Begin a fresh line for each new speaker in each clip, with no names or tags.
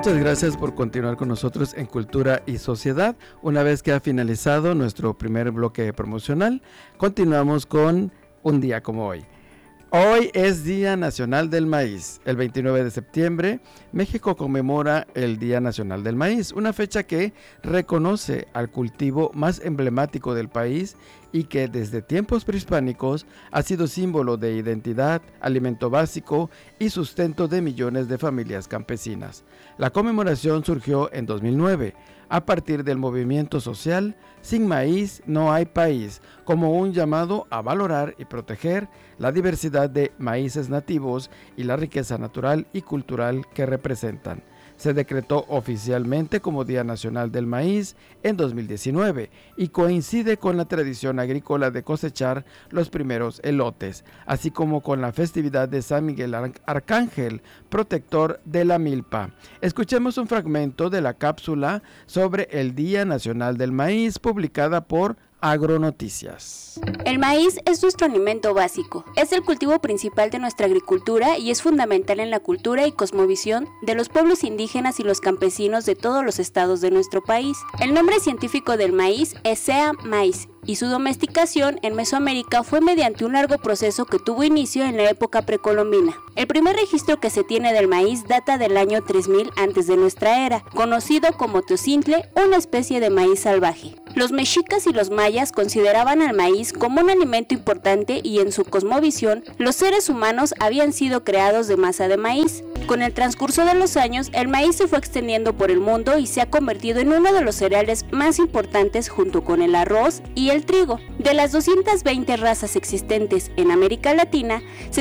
Muchas gracias por continuar con nosotros en Cultura y Sociedad. Una vez que ha finalizado nuestro primer bloque promocional, continuamos con un día como hoy. Hoy es Día Nacional del Maíz. El 29 de septiembre, México conmemora el Día Nacional del Maíz, una fecha que reconoce al cultivo más emblemático del país y que desde tiempos prehispánicos ha sido símbolo de identidad, alimento básico y sustento de millones de familias campesinas. La conmemoración surgió en 2009, a partir del movimiento social Sin Maíz No Hay País, como un llamado a valorar y proteger la diversidad de maíces nativos y la riqueza natural y cultural que representan. Se decretó oficialmente como Día Nacional del Maíz en 2019 y coincide con la tradición agrícola de cosechar los primeros elotes, así como con la festividad de San Miguel Arcángel, protector de la milpa. Escuchemos un fragmento de la cápsula sobre el Día Nacional del Maíz publicada por Agronoticias.
El maíz es nuestro alimento básico, es el cultivo principal de nuestra agricultura y es fundamental en la cultura y cosmovisión de los pueblos indígenas y los campesinos de todos los estados de nuestro país. El nombre científico del maíz es Sea maíz y su domesticación en Mesoamérica fue mediante un largo proceso que tuvo inicio en la época precolombina. El primer registro que se tiene del maíz data del año 3000 antes de nuestra era, conocido como teocintle, una especie de maíz salvaje. Los mexicas y los mayas consideraban al maíz como un alimento importante y en su cosmovisión, los seres humanos habían sido creados de masa de maíz. Con el transcurso de los años, el maíz se fue extendiendo por el mundo y se ha convertido en uno de los cereales más importantes junto con el arroz y el trigo. De las 220 razas existentes en América Latina,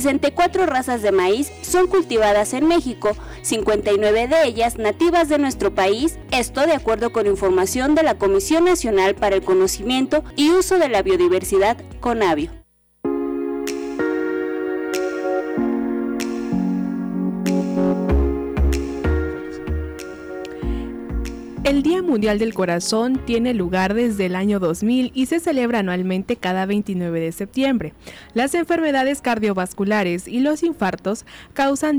64 razas de maíz son cultivadas en México, 59 de ellas nativas de nuestro país, esto de acuerdo con información de la Comisión Nacional para el Conocimiento y Uso de la Biodiversidad, CONABIO.
El Día Mundial del Corazón tiene lugar desde el año 2000 y se celebra anualmente cada 29 de septiembre. Las enfermedades cardiovasculares y los infartos causan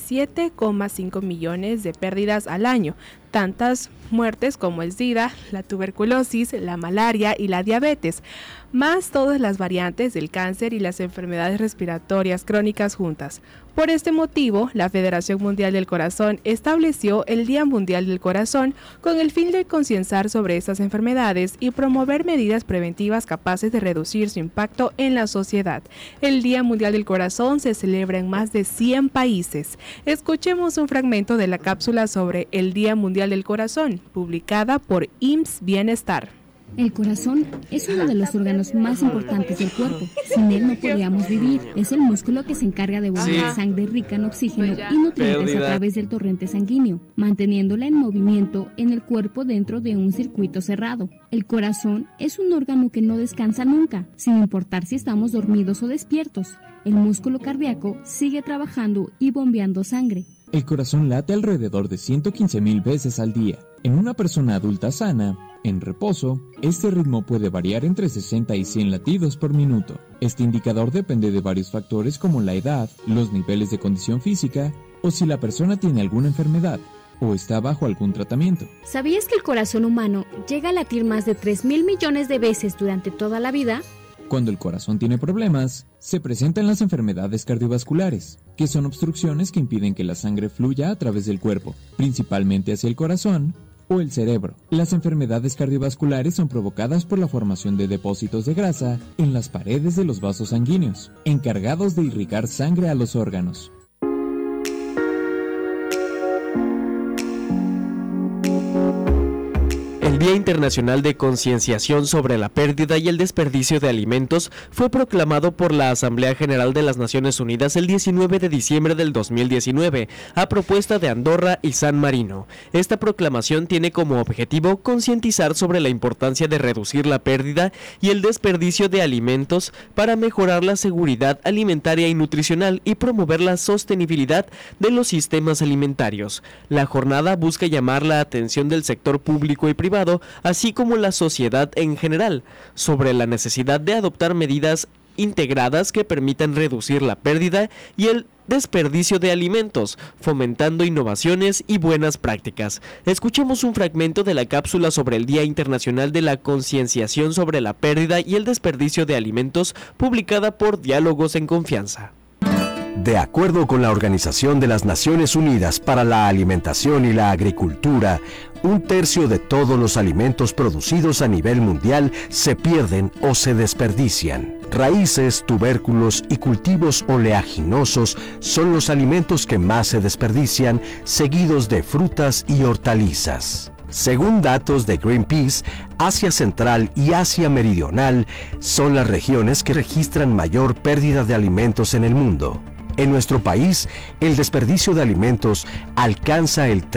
17,5 millones de pérdidas al año, tantas muertes como el SIDA, la tuberculosis, la malaria y la diabetes, más todas las variantes del cáncer y las enfermedades respiratorias crónicas juntas. Por este motivo, la Federación Mundial del Corazón estableció el Día Mundial del Corazón con el fin de concienciar sobre estas enfermedades y promover medidas preventivas capaces de reducir su impacto en la sociedad. El Día Mundial del Corazón se celebra en más de 100 países. Escuchemos un fragmento de la cápsula sobre el Día Mundial del Corazón, publicada por IMSS Bienestar.
El corazón es uno de los órganos más importantes del cuerpo. Sin él no podríamos vivir. Es el músculo que se encarga de bombear sangre rica en oxígeno y nutrientes a través del torrente sanguíneo, manteniéndola en movimiento en el cuerpo dentro de un circuito cerrado. El corazón es un órgano que no descansa nunca, sin importar si estamos dormidos o despiertos. El músculo cardíaco sigue trabajando y bombeando sangre.
El corazón late alrededor de 115,000 veces al día. En una persona adulta sana, en reposo, este ritmo puede variar entre 60 y 100 latidos por minuto. Este indicador depende de varios factores como la edad, los niveles de condición física o si la persona tiene alguna enfermedad o está bajo algún tratamiento.
¿Sabías que el corazón humano llega a latir más de 3,000 millones de veces durante toda la vida?
Cuando el corazón tiene problemas, se presentan las enfermedades cardiovasculares, que son obstrucciones que impiden que la sangre fluya a través del cuerpo, principalmente hacia el corazón o el cerebro. Las enfermedades cardiovasculares son provocadas por la formación de depósitos de grasa en las paredes de los vasos sanguíneos, encargados de irrigar sangre a los órganos.
El Día Internacional de Concienciación sobre la Pérdida y el Desperdicio de Alimentos fue proclamado por la Asamblea General de las Naciones Unidas el 19 de diciembre del 2019, a propuesta de Andorra y San Marino. Esta proclamación tiene como objetivo concientizar sobre la importancia de reducir la pérdida y el desperdicio de alimentos para mejorar la seguridad alimentaria y nutricional y promover la sostenibilidad de los sistemas alimentarios. La jornada busca llamar la atención del sector público y privado, así como la sociedad en general, sobre la necesidad de adoptar medidas integradas que permitan reducir la pérdida y el desperdicio de alimentos, fomentando innovaciones y buenas prácticas. Escuchemos un fragmento de la cápsula sobre el Día Internacional de la Concienciación sobre la Pérdida y el Desperdicio de Alimentos, publicada por Diálogos en Confianza.
De acuerdo con la Organización de las Naciones Unidas para la Alimentación y la Agricultura, 1/3 de todos los alimentos producidos a nivel mundial se pierden o se desperdician. Raíces, tubérculos y cultivos oleaginosos son los alimentos que más se desperdician, seguidos de frutas y hortalizas. Según datos de Greenpeace, Asia Central y Asia Meridional son las regiones que registran mayor pérdida de alimentos en el mundo. En nuestro país, el desperdicio de alimentos alcanza el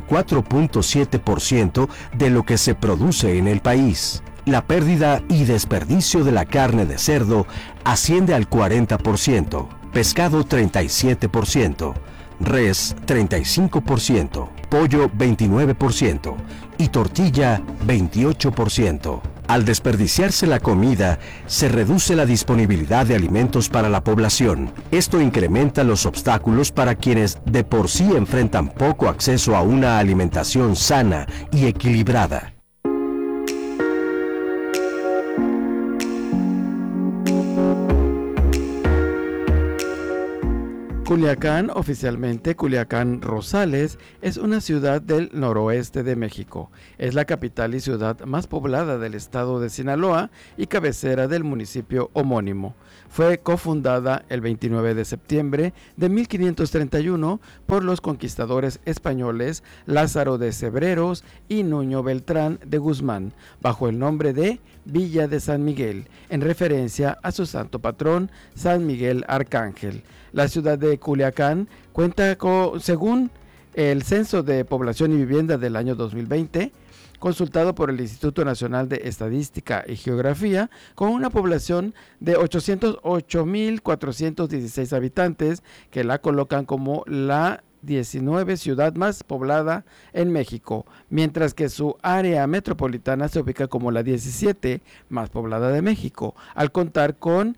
34.7% de lo que se produce en el país. La pérdida y desperdicio de la carne de cerdo asciende al 40%, pescado 37%, res 35%, pollo 29% y tortilla 28%. Al desperdiciarse la comida, se reduce la disponibilidad de alimentos para la población. Esto incrementa los obstáculos para quienes de por sí enfrentan poco acceso a una alimentación sana y equilibrada.
Culiacán, oficialmente Culiacán Rosales, es una ciudad del noroeste de México. Es la capital y ciudad más poblada del estado de Sinaloa y cabecera del municipio homónimo. Fue cofundada el 29 de septiembre de 1531 por los conquistadores españoles Lázaro de Cebreros y Nuño Beltrán de Guzmán, bajo el nombre de Villa de San Miguel, en referencia a su santo patrón, San Miguel Arcángel. La ciudad de Culiacán cuenta con, según el Censo de Población y Vivienda del año 2020, consultado por el Instituto Nacional de Estadística y Geografía, con una población de 808.416 habitantes, que la colocan como la 19 ciudad más poblada en México, mientras que su área metropolitana se ubica como la 17 más poblada de México, al contar con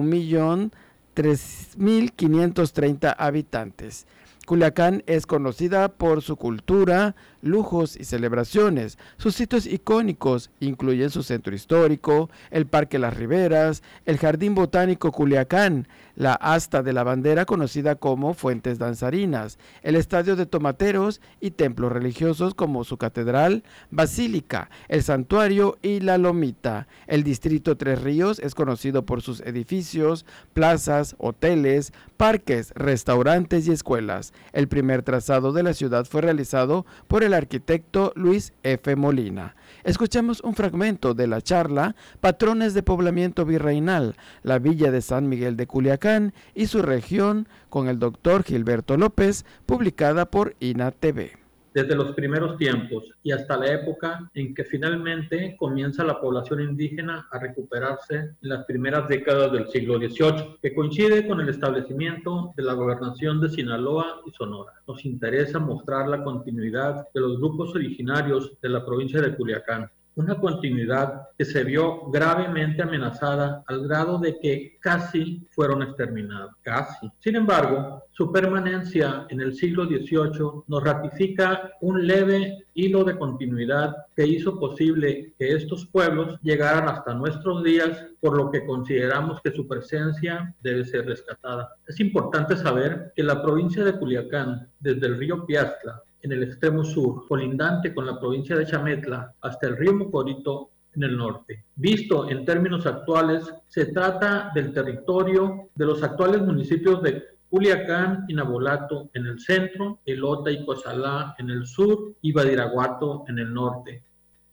1.003.530 habitantes. Culiacán es conocida por su cultura, lujos y celebraciones. Sus sitios icónicos incluyen su centro histórico, el Parque Las Riberas, el Jardín Botánico Culiacán, la asta de la bandera conocida como Fuentes Danzarinas, el Estadio de Tomateros y templos religiosos como su catedral, basílica, el santuario y la lomita. El distrito Tres Ríos es conocido por sus edificios, plazas, hoteles, parques, restaurantes y escuelas. El primer trazado de la ciudad fue realizado por el arquitecto Luis F. Molina. Escuchemos un fragmento de la charla Patrones de Poblamiento Virreinal, la Villa de San Miguel de Culiacán y su región, con el doctor Gilberto López, publicada por INA-TV.
Desde los primeros tiempos y hasta la época en que finalmente comienza la población indígena a recuperarse en las primeras décadas del siglo XVIII, que coincide con el establecimiento de la gobernación de Sinaloa y Sonora. Nos interesa mostrar la continuidad de los grupos originarios de la provincia de Culiacán, una continuidad que se vio gravemente amenazada al grado de que casi fueron exterminados. Casi. Sin embargo, su permanencia en el siglo XVIII nos ratifica un leve hilo de continuidad que hizo posible que estos pueblos llegaran hasta nuestros días, por lo que consideramos que su presencia debe ser rescatada. Es importante saber que la provincia de Culiacán, desde el río Piastla, en el extremo sur, colindante con la provincia de Chametla, hasta el río Mocorito en el norte. Visto en términos actuales, se trata del territorio de los actuales municipios de Culiacán y Nabolato en el centro, Elota y Cozalá en el sur y Badiraguato en el norte.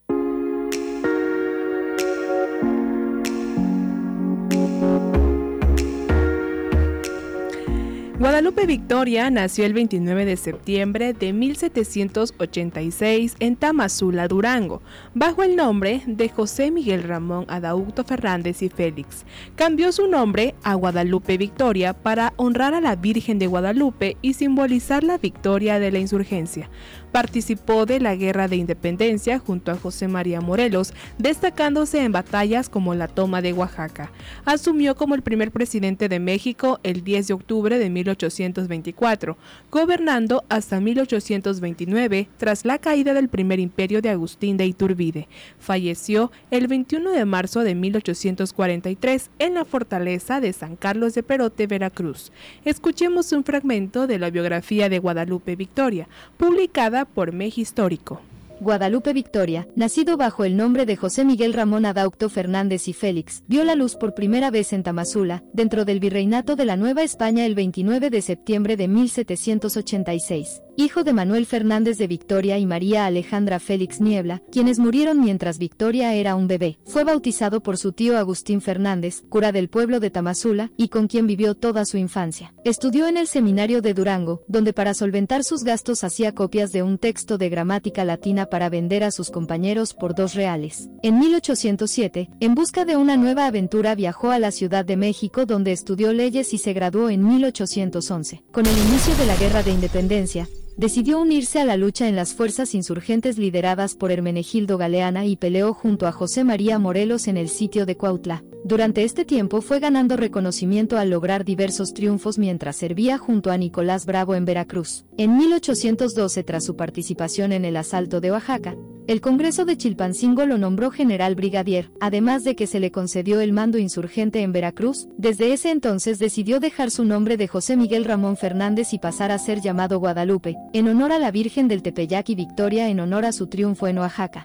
Guadalupe Victoria nació el 29 de septiembre de 1786 en Tamazula, Durango, bajo el nombre de José Miguel Ramón Adauto Fernández y Félix. Cambió su nombre a Guadalupe Victoria para honrar a la Virgen de Guadalupe y simbolizar la victoria de la insurgencia. Participó de la Guerra de Independencia junto a José María Morelos, destacándose en batallas como la toma de Oaxaca. Asumió como el primer presidente de México el 10 de octubre de 1886 1824, gobernando hasta 1829 tras la caída del primer imperio de Agustín de Iturbide. Falleció el 21 de marzo de 1843 en la fortaleza de San Carlos de Perote, Veracruz. Escuchemos un fragmento de la biografía de Guadalupe Victoria, publicada por Mehistórico.
Guadalupe Victoria, nacido bajo el nombre de José Miguel Ramón Adaucto Fernández y Félix, vio la luz por primera vez en Tamazula, dentro del virreinato de la Nueva España el 29 de septiembre de 1786. Hijo de Manuel Fernández de Victoria y María Alejandra Félix Niebla, quienes murieron mientras Victoria era un bebé. Fue bautizado por su tío Agustín Fernández, cura del pueblo de Tamazula, y con quien vivió toda su infancia. Estudió en el seminario de Durango, donde para solventar sus gastos hacía copias de un texto de gramática latina para vender a sus compañeros por 2 reales. En 1807, en busca de una nueva aventura, viajó a la Ciudad de México, donde estudió leyes y se graduó en 1811. Con el inicio de la Guerra de Independencia, decidió unirse a la lucha en las fuerzas insurgentes lideradas por Hermenegildo Galeana y peleó junto a José María Morelos en el sitio de Cuautla. Durante este tiempo fue ganando reconocimiento al lograr diversos triunfos mientras servía junto a Nicolás Bravo en Veracruz. En 1812, tras su participación en el asalto de Oaxaca, el Congreso de Chilpancingo lo nombró general brigadier, además de que se le concedió el mando insurgente en Veracruz. Desde ese entonces decidió dejar su nombre de José Miguel Ramón Fernández y pasar a ser llamado Guadalupe, en honor a la Virgen del Tepeyac, y Victoria en honor a su triunfo en Oaxaca.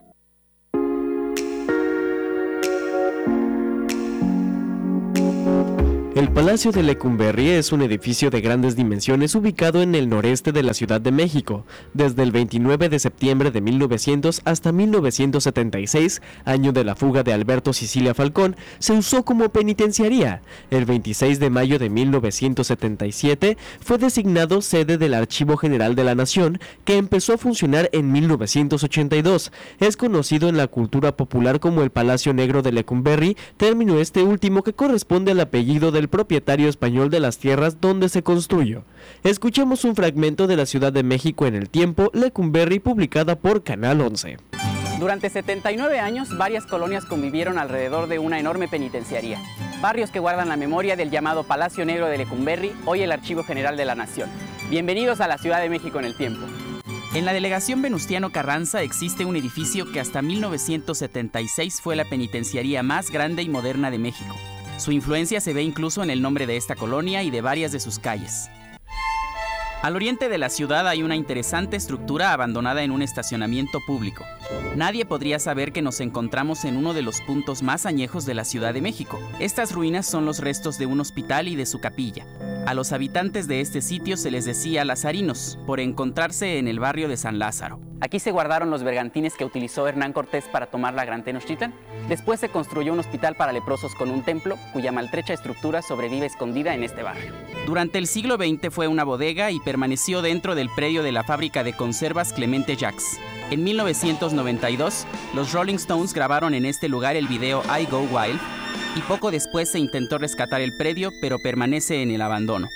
El Palacio de Lecumberri es un edificio de grandes dimensiones ubicado en el noreste de la Ciudad de México. Desde el 29 de septiembre de 1900 hasta 1976, año de la fuga de Alberto Sicilia Falcón, se usó como penitenciaría. El 26 de mayo de 1977 fue designado sede del Archivo General de la Nación, que empezó a funcionar en 1982. Es conocido en la cultura popular como el Palacio Negro de Lecumberri, término este último que corresponde al apellido del propietario español de las tierras donde se construyó. Escuchemos un fragmento de La Ciudad de México en el tiempo, Lecumberri, publicada por Canal 11.
Durante 79 años, varias colonias convivieron alrededor de una enorme penitenciaría. Barrios que guardan la memoria del llamado Palacio Negro de Lecumberri, hoy el Archivo General de la Nación. Bienvenidos a la Ciudad de México en el tiempo. En la delegación Venustiano Carranza existe un edificio que hasta 1976 fue la penitenciaría más grande y moderna de México. Su influencia se ve incluso en el nombre de esta colonia y de varias de sus calles. Al oriente de la ciudad hay una interesante estructura abandonada en un estacionamiento público. Nadie podría saber que nos encontramos en uno de los puntos más añejos de la Ciudad de México. Estas ruinas son los restos de un hospital y de su capilla. A los habitantes de este sitio se les decía lazarinos, por encontrarse en el barrio de San Lázaro. Aquí se guardaron los bergantines que utilizó Hernán Cortés para tomar la Gran Tenochtitlan. Después se construyó un hospital para leprosos con un templo, cuya maltrecha estructura sobrevive escondida en este barrio. Durante el siglo XX fue una bodega y permaneció dentro del predio de la fábrica de conservas Clemente Jacques. En 1992, los Rolling Stones grabaron en este lugar el video I Go Wild, y poco después se intentó rescatar el predio, pero permanece en el abandono.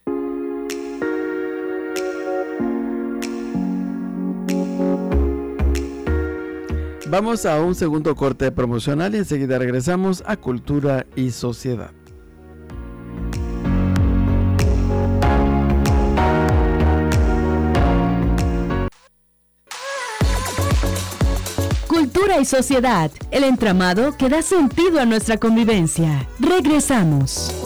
Vamos a un segundo corte promocional y enseguida regresamos a Cultura y Sociedad.
Cultura y Sociedad, el entramado que da sentido a nuestra convivencia. Regresamos.